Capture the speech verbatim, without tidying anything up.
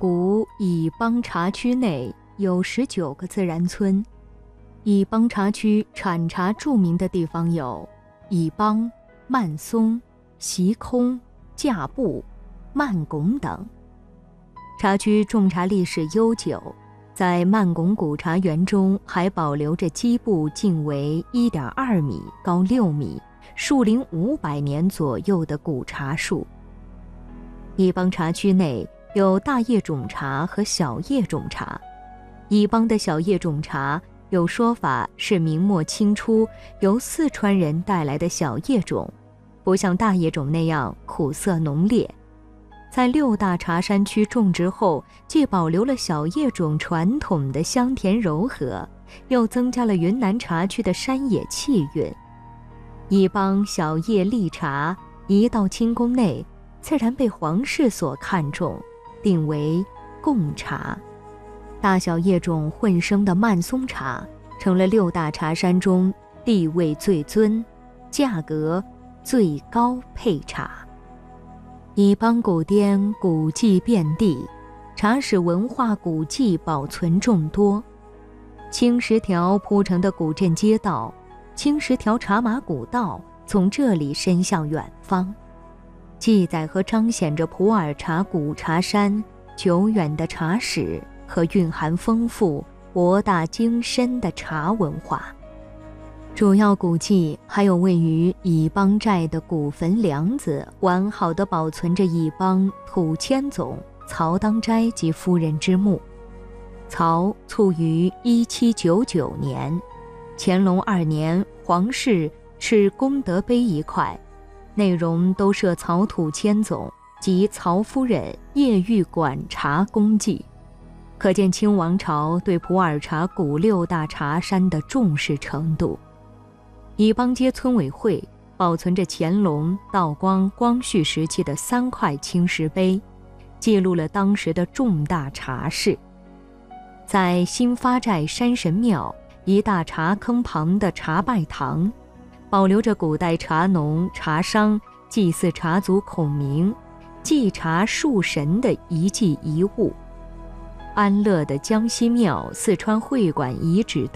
古乙邦茶区内有十九个自然村。乙邦茶区产茶著名的地方有乙邦、曼松、席空、架布、曼拱等。茶区种茶历史悠久，在曼拱古茶园中还保留着基部径为 一点二米、高六米、树龄五百年左右的古茶树。乙邦茶区内有大叶种茶和小叶种茶。乙邦的小叶种茶有说法是明末清初由四川人带来的小叶种，不像大叶种那样苦涩浓烈。在六大茶山区种植后，既保留了小叶种传统的香甜柔和，又增加了云南茶区的山野气韵。乙邦小叶绿茶一到清宫内，自然被皇室所看重，定为贡茶。大小叶种混生的曼松茶成了六大茶山中地位最尊、价格最高配茶。乙邦古滇古迹遍地，茶史文化古迹保存众多。青石条铺成的古镇街道，青石条茶马古道从这里伸向远方，记载和彰显着普洱茶古茶山久远的茶史和蕴含丰富博大精深的茶文化。主要古迹还有位于乙邦寨的古坟梁子，完好地保存着乙邦土千总曹当斋及夫人之墓。曹卒于一七九九年，乾隆二年皇室敕功德碑一块，内容都设曹土千总及曹夫人夜遇管茶功绩，可见清王朝对普洱茶古六大茶山的重视程度。乙邦街村委会保存着乾隆、道光、光绪时期的三块青石碑，记录了当时的重大茶事。在新发寨山神庙一大茶坑旁的茶拜堂，保留着古代茶农、茶商祭祀茶祖孔明、祭茶树神的遗迹遗物。安乐的江西庙四川会馆遗址